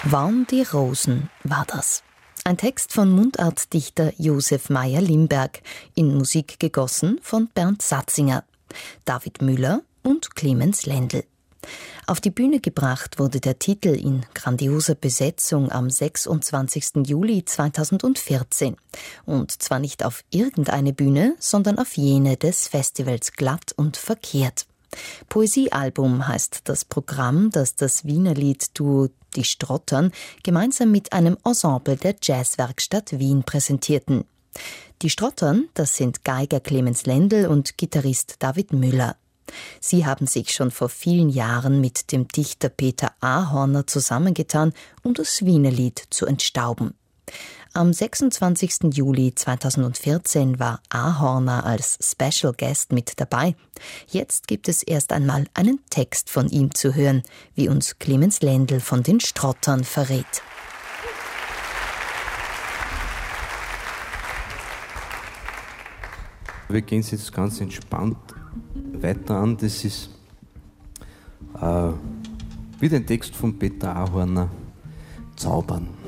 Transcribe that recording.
Waren die Rosen war das. Ein Text von Mundartdichter Josef Mayr-Limberg, in Musik gegossen von Bernd Satzinger, David Müller und Clemens Lendl. Auf die Bühne gebracht wurde der Titel in grandioser Besetzung am 26. Juli 2014. Und zwar nicht auf irgendeine Bühne, sondern auf jene des Festivals Glatt und Verkehrt. Poesiealbum heißt das Programm, das das Wienerlied-Duo Die Strottern gemeinsam mit einem Ensemble der Jazzwerkstatt Wien präsentierten. Die Strottern, das sind Geiger Clemens Lendl und Gitarrist David Müller. Sie haben sich schon vor vielen Jahren mit dem Dichter Peter Ahorner zusammengetan, um das Wienerlied zu entstauben. Am 26. Juli 2014 war Ahorner als Special Guest mit dabei. Jetzt gibt es erst einmal einen Text von ihm zu hören, wie uns Clemens Lendl von den Strottern verrät. Wir gehen jetzt ganz entspannt weiter an. Das ist wieder ein Text von Peter Ahorner, Zaubern.